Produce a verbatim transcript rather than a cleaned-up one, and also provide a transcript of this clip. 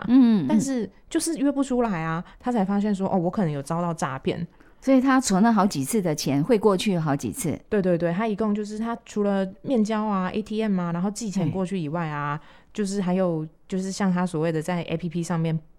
嗯， 但是就是约不出来啊，他才发现说哦，我可能有遭到诈骗。 所以他存了好几次的钱，汇过去好几次。 对对对，他一共就是他除了面交啊 A T M 啊，然后寄钱过去以外啊，就是还有就是像他所谓的在 A P P 上面